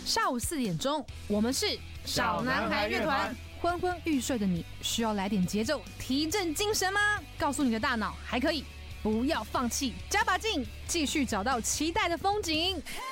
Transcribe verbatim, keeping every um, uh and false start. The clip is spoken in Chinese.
下午四点钟，我们是小男孩乐团。 昏昏欲睡的你，需要来点节奏提振精神吗？告诉你的大脑还可以，不要放弃，加把劲，继续找到期待的风景。